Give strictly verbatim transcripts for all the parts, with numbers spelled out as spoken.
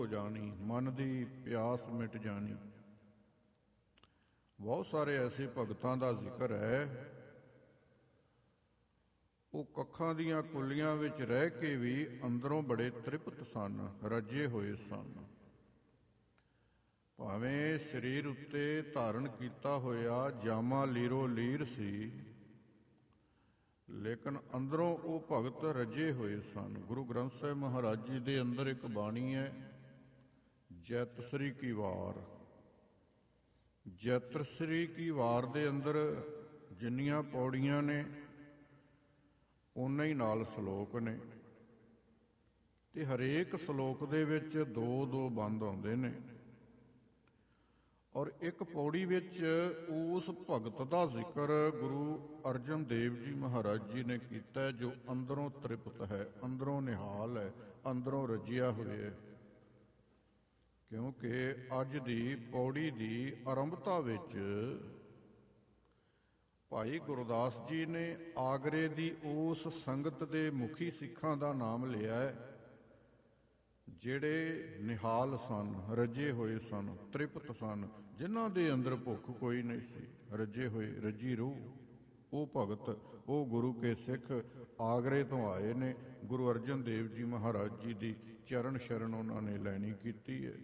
ਹੋ ਜਾਣੀ, ਮਨ ਦੀ ਪਿਆਸ ਮਿਟ ਜਾਣੀ। ਬਹੁਤ ਸਾਰੇ ਐਸੇ ਭਗਤਾਂ ਦਾ ਜ਼ਿਕਰ ਹੈ, ਉਹ ਕੱਖਾਂ ਦੀਆਂ ਕੁੱਲੀਆਂ ਵਿੱਚ ਰਹਿ ਕੇ ਵੀ ਅੰਦਰੋਂ ਬੜੇ ਤ੍ਰਿਪਤ ਸਨ, ਰੱਜੇ ਹੋਏ ਸਨ। ਭਾਵੇਂ ਸਰੀਰ ਉੱਤੇ ਧਾਰਨ ਕੀਤਾ ਹੋਇਆ ਜਾਮਾ ਲੀਰੋ ਲੀਰ ਸੀ, ਲੇਕਿਨ ਅੰਦਰੋਂ ਉਹ ਭਗਤ ਰੱਜੇ ਹੋਏ ਸਨ। ਗੁਰੂ ਗ੍ਰੰਥ ਸਾਹਿਬ ਮਹਾਰਾਜ ਜੀ ਦੇ ਅੰਦਰ ਇੱਕ ਬਾਣੀ ਹੈ, ਜੈਤਸਰੀ ਕੀ ਵਾਰ। ਜੈਤਸਰੀ ਕੀ ਵਾਰ ਦੇ ਅੰਦਰ ਜਿੰਨੀਆਂ ਪੌੜੀਆਂ ਨੇ ਉਨੇ ਹੀ ਨਾਲ ਸ਼ਲੋਕ ਨੇ, ਤੇ ਹਰੇਕ ਸ਼ਲੋਕ ਦੇ ਵਿੱਚ ਦੋ ਦੋ ਬੰਦ ਆਉਂਦੇ ਨੇ, ਔਰ ਇੱਕ ਪੌੜੀ ਵਿੱਚ ਉਸ ਭਗਤ ਦਾ ਜ਼ਿਕਰ ਗੁਰੂ ਅਰਜਨ ਦੇਵ ਜੀ ਮਹਾਰਾਜ ਜੀ ਨੇ ਕੀਤਾ, ਜੋ ਅੰਦਰੋਂ ਤ੍ਰਿਪਤ ਹੈ, ਅੰਦਰੋਂ ਨਿਹਾਲ ਹੈ, ਅੰਦਰੋਂ ਰੱਜਿਆ ਹੋਇਆ ਹੈ। ਕਿਉਂਕਿ ਅੱਜ ਦੀ ਪੌੜੀ ਦੀ ਆਰੰਭਤਾ ਵਿੱਚ ਭਾਈ ਗੁਰਦਾਸ ਜੀ ਨੇ ਆਗਰੇ ਦੀ ਉਸ ਸੰਗਤ ਦੇ ਮੁਖੀ ਸਿੱਖਾਂ ਦਾ ਨਾਮ ਲਿਆ ਹੈ, ਜਿਹੜੇ ਨਿਹਾਲ ਸਨ, ਰੱਜੇ ਹੋਏ ਸਨ, ਤ੍ਰਿਪਤ ਸਨ, ਜਿਨ੍ਹਾਂ ਦੇ ਅੰਦਰ ਭੁੱਖ ਕੋਈ ਨਹੀਂ ਸੀ, ਰੱਜੇ ਹੋਏ, ਰੱਜੀ ਰੂਹ। ਉਹ ਭਗਤ, ਉਹ ਗੁਰੂ ਕੇ ਸਿੱਖ ਆਗਰੇ ਤੋਂ ਆਏ ਨੇ। ਗੁਰੂ ਅਰਜਨ ਦੇਵ ਜੀ ਮਹਾਰਾਜ ਜੀ ਦੀ ਚਰਨ ਸ਼ਰਨ ਉਹਨਾਂ ਨੇ ਲੈਣੀ ਕੀਤੀ ਹੈ।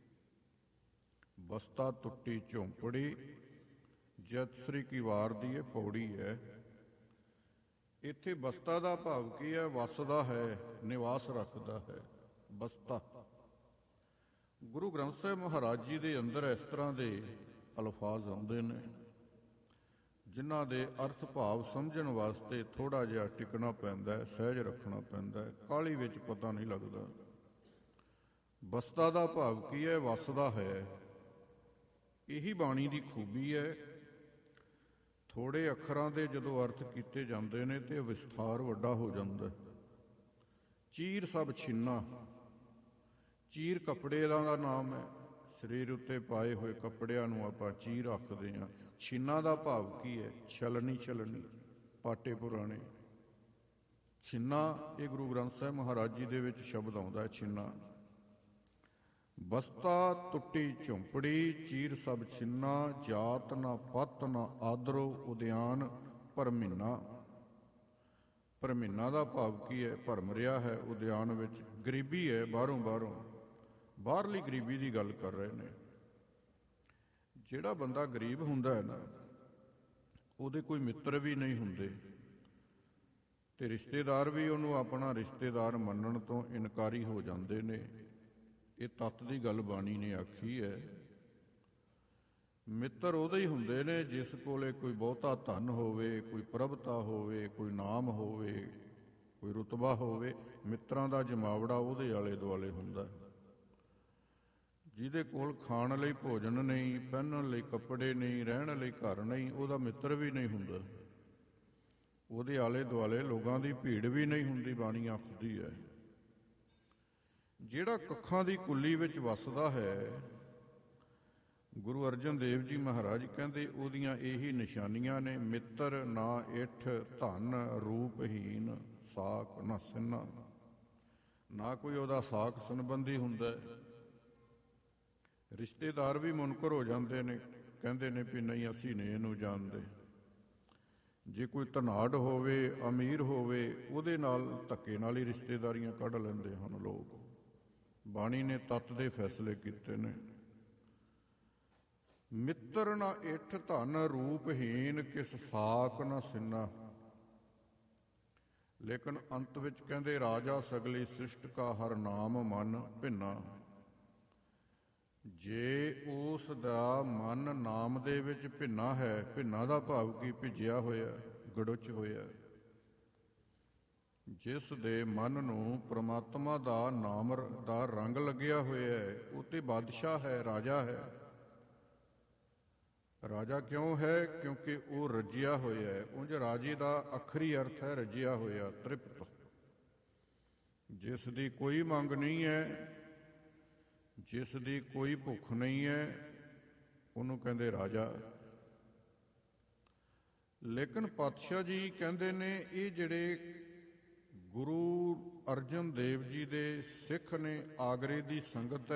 ਬਸਤਾ ਟੁੱਟੀ ਝੌਂਪੜੀ, ਜੈਤਸਰੀ ਕੀ ਵਾਰ ਦੀ ਇਹ ਪੌੜੀ ਹੈ। ਇੱਥੇ ਬਸਤਾ ਦਾ ਭਾਵ ਕੀ ਹੈ? ਵਸਦਾ ਹੈ, ਨਿਵਾਸ ਰੱਖਦਾ ਹੈ, ਬਸਤਾ। ਗੁਰੂ ਗ੍ਰੰਥ ਸਾਹਿਬ ਮਹਾਰਾਜ ਜੀ ਦੇ ਅੰਦਰ ਇਸ ਤਰ੍ਹਾਂ ਦੇ ਅਲਫਾਜ਼ ਆਉਂਦੇ ਨੇ, ਜਿਨ੍ਹਾਂ ਦੇ ਅਰਥ ਭਾਵ ਸਮਝਣ ਵਾਸਤੇ ਥੋੜ੍ਹਾ ਜਿਹਾ ਟਿਕਣਾ ਪੈਂਦਾ ਹੈ, ਸਹਿਜ ਰੱਖਣਾ ਪੈਂਦਾ ਹੈ, ਕਾਹਲੀ ਵਿੱਚ ਪਤਾ ਨਹੀਂ ਲੱਗਦਾ। ਬਸਤਾ ਦਾ ਭਾਵ ਕੀ ਹੈ? ਵਸਦਾ ਹੈ। ਇਹੀ ਬਾਣੀ ਦੀ ਖੂਬੀ ਹੈ। ਥੋੜ੍ਹੇ ਅੱਖਰਾਂ ਦੇ ਜਦੋਂ ਅਰਥ ਕੀਤੇ ਜਾਂਦੇ ਨੇ ਤੇ ਵਿਸਥਾਰ ਵੱਡਾ ਹੋ ਜਾਂਦਾ। ਚੀਰ ਸਭ ਛਿੰਨਾ, ਚੀਰ ਕੱਪੜੇ ਦਾ ਨਾਮ ਹੈ। ਸਰੀਰ ਉੱਤੇ ਪਾਏ ਹੋਏ ਕੱਪੜਿਆਂ ਨੂੰ ਆਪਾਂ ਚੀਰ ਆਖਦੇ ਹਾਂ। ਛਿੰਨਾ ਦਾ ਭਾਵ ਕੀ ਹੈ? ਛਲਣੀ ਛਲਣੀ, ਪਾਟੇ ਪੁਰਾਣੇ। ਛਿੰਨਾ, ਇਹ ਗੁਰੂ ਗ੍ਰੰਥ ਸਾਹਿਬ ਮਹਾਰਾਜ ਜੀ ਦੇ ਵਿੱਚ ਸ਼ਬਦ ਆਉਂਦਾ ਹੈ, ਛਿੰਨਾ। ਬਸਤਾ ਟੁੱਟੀ ਝੌਂਪੜੀ, ਚੀਰ ਸਭ ਛਿੰਨਾ, ਜਾਤ ਨਾ ਪੱਤ ਨਾ ਆਦਰੋ, ਉਦਿਆਨ ਭਰਮੀਨਾ। ਭਰਮੀਨਾ ਦਾ ਭਾਵ ਕੀ ਹੈ? ਭਰਮ ਰਿਹਾ ਹੈ ਉਦਿਆਨ ਵਿੱਚ। ਗਰੀਬੀ ਹੈ, ਬਾਹਰੋਂ ਬਾਹਰੋਂ ਬਾਹਰਲੀ ਗਰੀਬੀ ਦੀ ਗੱਲ ਕਰ ਰਹੇ ਨੇ। ਜਿਹੜਾ ਬੰਦਾ ਗਰੀਬ ਹੁੰਦਾ ਹੈ ਨਾ, ਉਹਦੇ ਕੋਈ ਮਿੱਤਰ ਵੀ ਨਹੀਂ ਹੁੰਦੇ, ਤੇ ਰਿਸ਼ਤੇਦਾਰ ਵੀ ਉਹਨੂੰ ਆਪਣਾ ਰਿਸ਼ਤੇਦਾਰ ਮੰਨਣ ਤੋਂ ਇਨਕਾਰੀ ਹੋ ਜਾਂਦੇ ਨੇ। ਇਹ ਤੱਤ ਦੀ ਗੱਲ ਬਾਣੀ ਨੇ ਆਖੀ ਹੈ। ਮਿੱਤਰ ਉਹਦੇ ਹੀ ਹੁੰਦੇ ਨੇ ਜਿਸ ਕੋਲੇ ਕੋਈ ਬਹੁਤਾ ਧਨ ਹੋਵੇ, ਕੋਈ ਪ੍ਰਭਤਾ ਹੋਵੇ, ਕੋਈ ਨਾਮ ਹੋਵੇ, ਕੋਈ ਰੁਤਬਾ ਹੋਵੇ। ਮਿੱਤਰਾਂ ਦਾ ਜਮਾਵੜਾ ਉਹਦੇ ਆਲੇ ਦੁਆਲੇ ਹੁੰਦਾ। ਜਿਹਦੇ ਕੋਲ ਖਾਣ ਲਈ ਭੋਜਨ ਨਹੀਂ, ਪਹਿਨਣ ਲਈ ਕੱਪੜੇ ਨਹੀਂ, ਰਹਿਣ ਲਈ ਘਰ ਨਹੀਂ, ਉਹਦਾ ਮਿੱਤਰ ਵੀ ਨਹੀਂ ਹੁੰਦਾ। ਉਹਦੇ ਆਲੇ ਦੁਆਲੇ ਲੋਕਾਂ ਦੀ ਭੀੜ ਵੀ ਨਹੀਂ ਹੁੰਦੀ। ਬਾਣੀ ਆਖਦੀ ਹੈ, ਜਿਹੜਾ ਕੱਖਾਂ ਦੀ ਕੁੱਲੀ ਵਿੱਚ ਵੱਸਦਾ ਹੈ, ਗੁਰੂ ਅਰਜਨ ਦੇਵ ਜੀ ਮਹਾਰਾਜ ਕਹਿੰਦੇ ਉਹਦੀਆਂ ਇਹੀ ਨਿਸ਼ਾਨੀਆਂ ਨੇ। ਮਿੱਤਰ ਨਾ ਇੱਠ, ਧਨ ਰੂਪਹੀਨ, ਸਾਕ ਨਾ ਸਿੰਨਾ। ਨਾ ਕੋਈ ਉਹਦਾ ਸਾਕ ਸੰਬੰਧੀ ਹੁੰਦਾ। ਰਿਸ਼ਤੇਦਾਰ ਵੀ ਮੁਨਕਰ ਹੋ ਜਾਂਦੇ ਨੇ, ਕਹਿੰਦੇ ਨੇ ਵੀ ਨਹੀਂ, ਅਸੀਂ ਨਹੀਂ ਇਹਨੂੰ ਜਾਣਦੇ। ਜੇ ਕੋਈ ਧਨਾਢ ਹੋਵੇ, ਅਮੀਰ ਹੋਵੇ, ਉਹਦੇ ਨਾਲ ਧੱਕੇ ਨਾਲ ਹੀ ਰਿਸ਼ਤੇਦਾਰੀਆਂ ਕੱਢ ਲੈਂਦੇ ਹਨ ਲੋਕ। ਬਾਣੀ ਨੇ ਤੱਤ ਦੇ ਫੈਸਲੇ ਕੀਤੇ ਨੇ। ਮਿੱਤਰ ਨਾ ਇੱਠ, ਧਨ ਰੂਪਹੀਨ, ਕਿਸ ਸਾਕ ਨਾ ਸਿੰਨਾ। ਲੇਕਿਨ ਅੰਤ ਵਿੱਚ ਕਹਿੰਦੇ, ਰਾਜਾ ਸਗਲੀ ਸ੍ਰਿਸ਼ਟ ਕਾ ਹਰ ਨਾਮ ਮਨ ਭਿੰਨਾ। ਜੇ ਉਸ ਦਾ ਮਨ ਨਾਮ ਦੇ ਵਿੱਚ ਭਿੰਨਾ ਹੈ, ਭਿੰਨਾ ਦਾ ਭਾਵ ਕੀ? ਭਿੱਜਿਆ ਹੋਇਆ, ਗੜੁੱਚ ਹੋਇਆ। ਜਿਸ ਦੇ ਮਨ ਨੂੰ ਪ੍ਰਮਾਤਮਾ ਦਾ ਨਾਮ ਦਾ ਰੰਗ ਲੱਗਿਆ ਹੋਇਆ ਹੈ, ਉਹ ਤੇ ਬਾਦਸ਼ਾਹ ਹੈ, ਰਾਜਾ ਹੈ। ਰਾਜਾ ਕਿਉਂ ਹੈ? ਕਿਉਂਕਿ ਉਹ ਰੱਜਿਆ ਹੋਇਆ ਹੈ। ਉਂਝ ਰਾਜੇ ਦਾ ਆਖਰੀ ਅਰਥ ਹੈ ਰੱਜਿਆ ਹੋਇਆ, ਤ੍ਰਿਪਤ। ਜਿਸ ਦੀ ਕੋਈ ਮੰਗ ਨਹੀਂ ਹੈ, ਜਿਸ ਦੀ ਕੋਈ ਭੁੱਖ ਨਹੀਂ ਹੈ, ਉਹਨੂੰ ਕਹਿੰਦੇ ਰਾਜਾ। ਲੇਕਿਨ ਪਾਤਸ਼ਾਹ ਜੀ ਕਹਿੰਦੇ ਨੇ, ਇਹ ਜਿਹੜੇ ਗੁਰੂ ਅਰਜਨ ਦੇਵ ਜੀ ਦੇ ਸਿੱਖ ਨੇ ਆਗਰੇ ਦੀ ਸੰਗਤ